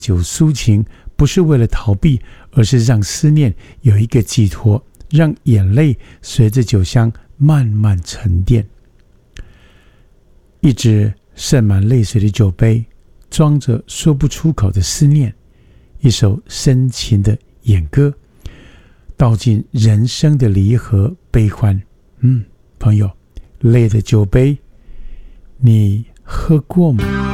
酒抒情，不是为了逃避，而是让思念有一个寄托，让眼泪随着酒香慢慢沉淀。一只盛满泪水的酒杯，装着说不出口的思念，一首深情的演歌，道尽人生的离合悲欢。朋友，泪的酒杯，你喝过吗？